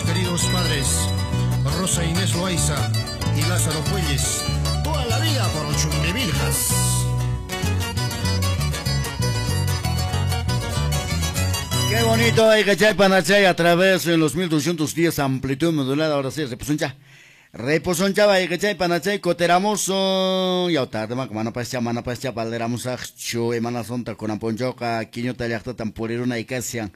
mis queridos padres, Rosa Inés Loaiza y Lázaro Puelles, toda la vida por Chumbiviljas. Qué bonito, Cachay Panachay, a través de los 1210 amplitud modulada. Ahora sí, reposoncha. Reposoncha, Cachay Panachay, Coteramoso, y tarde, mana pascha, Valderamos a Chu, Emana Sonta, con Amponjoca, Quiño Tallacta, Tamporiruna y Casian.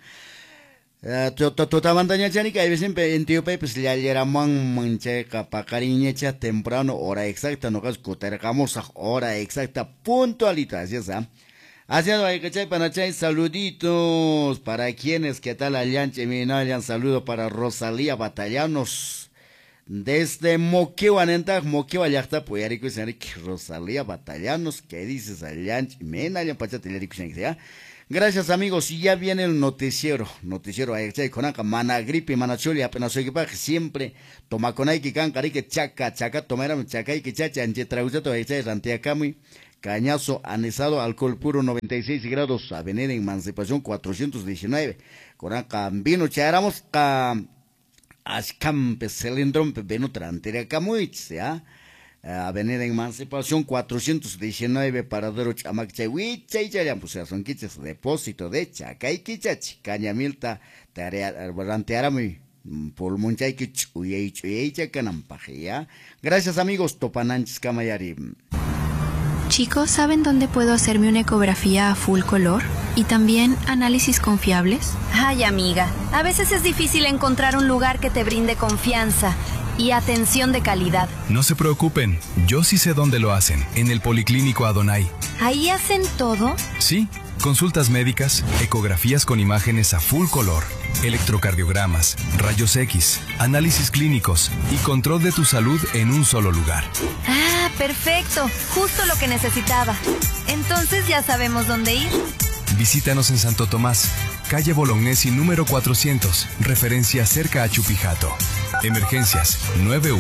Tota mandaña chanica, y siempre en tío Pepe, si ya era mancheca, pacariñecha, temprano, hora exacta, no gas, Coteramos a hora exacta, puntualita, así es, Haciendo ahí, Cachay Panachay, saluditos para quienes, ¿qué tal? Alianche, Minayan, saludo para Rosalía Batallanos, desde Moquehuanenta, Moquehuayacta, Puyarico, Rosalía Batallanos, ¿qué dices? Alianche, Minayan, Pachatillarico, ¿ya? Gracias amigos, y ya viene el noticiero, ahí, con acá, mana gripe, mana chuli, apenas soy que siempre, toma con ahí, que cancari, que chaca, tomara, chaca, y que chacha, anche trauzato, ahí, ranteacami. Cañazo anesado, alcohol puro 96 grados, avenida Emancipación 419. Con acá vino charamos ca Ascampe Celindrón Pepeno Tranteria Camuich, ¿ya? Avenida Emancipación 419, paradero Chamachay, Huichaya, pues son quiches, depósito de Chacay Quichachi, Cañamilta, Tarea, Rantearami. Pulmunchay que Chuyay Chacanampaje, ¿ya? Gracias amigos, Topananchis Camayari. Chicos, ¿saben dónde puedo hacerme una ecografía a full color? ¿Y también análisis confiables? Ay, amiga, a veces es difícil encontrar un lugar que te brinde confianza y atención de calidad. No se preocupen, yo sí sé dónde lo hacen, en el Policlínico Adonai. ¿Ahí hacen todo? Sí, consultas médicas, ecografías con imágenes a full color, electrocardiogramas, rayos X, análisis clínicos y control de tu salud en un solo lugar. Ah, perfecto, justo lo que necesitaba. Entonces ya sabemos dónde ir. Visítanos en Santo Tomás, calle Bolognesi número 400, referencia cerca a Chupijato. Emergencias 91.